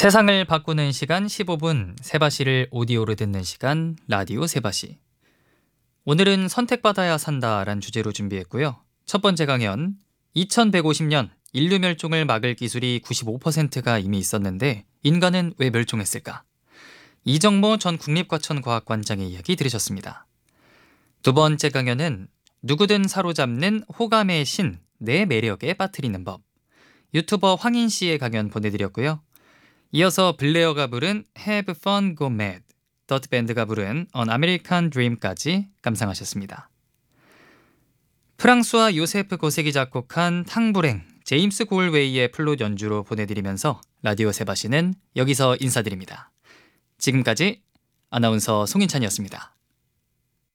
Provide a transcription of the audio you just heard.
세상을 바꾸는 시간 15분, 세바시를 오디오로 듣는 시간 라디오 세바시. 오늘은 선택받아야 산다란 주제로 준비했고요. 첫 번째 강연, 2150년 인류 멸종을 막을 기술이 95%가 이미 있었는데 인간은 왜 멸종했을까? 이정모 전 국립과천과학관장의 이야기 들으셨습니다. 두 번째 강연은 누구든 사로잡는 호감의 신, 내 매력에 빠뜨리는 법. 유튜버 황인 씨의 강연 보내드렸고요. 이어서 블레어가 부른 Have Fun Go Mad, 더트밴드가 부른 An American Dream까지 감상하셨습니다. 프랑스와 요세프 고색이 작곡한 탕불행, 제임스 고울웨이의 플룻 연주로 보내드리면서 라디오 세바시는 여기서 인사드립니다. 지금까지 아나운서 송인찬이었습니다.